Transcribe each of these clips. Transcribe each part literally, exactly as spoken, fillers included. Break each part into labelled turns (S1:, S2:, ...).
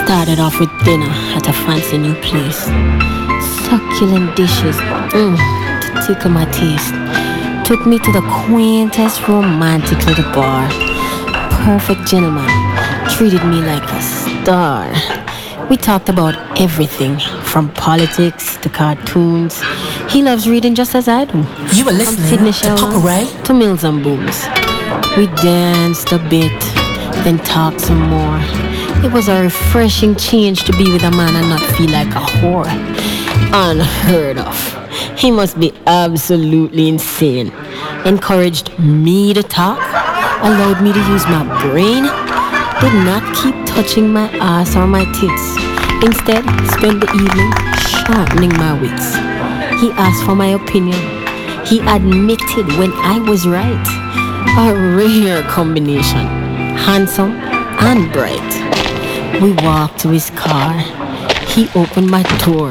S1: Started off with dinner at a fancy new place. Succulent dishes, mm, to tickle my taste. Took me to the quaintest romantic little bar. Perfect gentleman, treated me like a star. We talked about everything, from politics to cartoons. He loves reading just as I do.
S2: You were listening
S1: Sydney
S2: to Papa Ray?
S1: to Mills and Booms. We danced a bit, then talked some more. It was a refreshing change to be with a man and not feel like a whore. Unheard of. He must be absolutely insane. Encouraged me to talk, allowed me to use my brain, did not keep touching my ass or my tits. Instead, spent the evening sharpening my wits. He asked for my opinion. He admitted when I was right. A rare combination. Handsome and bright. We walked to his car. He opened my door.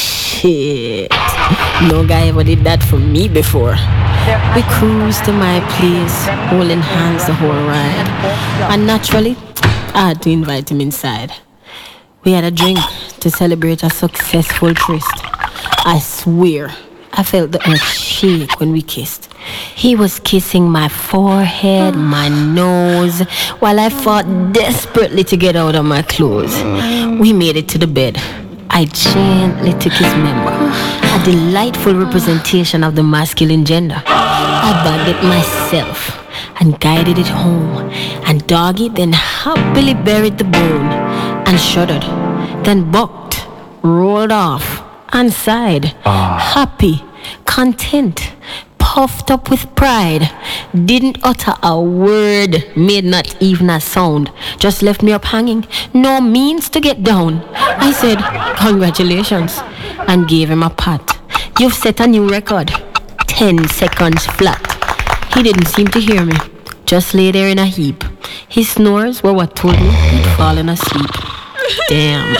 S1: Shit. No guy ever did that for me before. We cruised to my place, holding hands the whole ride. And naturally, I had to invite him inside. We had a drink to celebrate a successful tryst. I swear, I felt the earth shake when we kissed. He was kissing my forehead, my nose, while I fought desperately to get out of my clothes. We made it to the bed. I gently took his member, a delightful representation of the masculine gender. I bagged it myself and guided it home, and Doggy then happily buried the bone and shuddered, then bucked, rolled off, and sighed, happy, content, puffed up with pride, didn't utter a word, made not even a sound, just left me up hanging, no means to get down. I said, congratulations, and gave him a pat. You've set a new record, ten seconds flat. He didn't seem to hear me, just lay there in a heap. His snores were what told me he'd fallen asleep. Damn.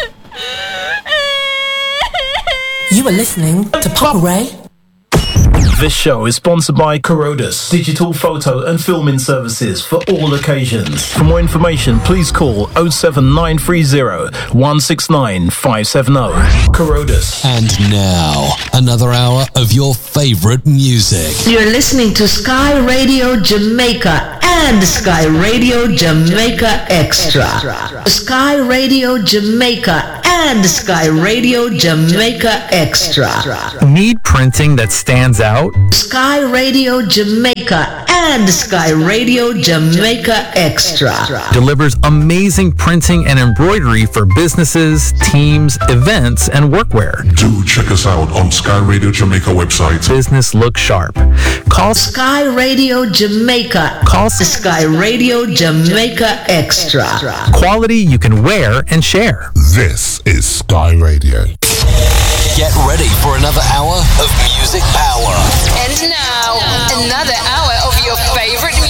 S2: You were listening to Papa Ray?
S3: This show is sponsored by Corodas, digital photo and filming services for all occasions. For more information, please call oh seven nine three oh, one six nine five seven oh. Corodas.
S4: And now, another hour of your favorite music.
S5: You're listening to Sky Radio Jamaica and Sky Radio Jamaica Extra. Sky Radio Jamaica and Sky Radio Jamaica Extra.
S6: Need printing that stands out?
S5: Sky Radio Jamaica and Sky Radio Jamaica Extra
S6: delivers amazing printing and embroidery for businesses, teams, events, and workwear.
S7: Do check us out on Sky Radio Jamaica website.
S6: Business look sharp. Call
S5: Sky Radio Jamaica.
S6: Call
S5: Sky Radio Jamaica Extra.
S6: Quality you can wear and share.
S7: This is Sky Radio.
S4: Get ready for another hour of music power.
S8: And now, another hour of your favorite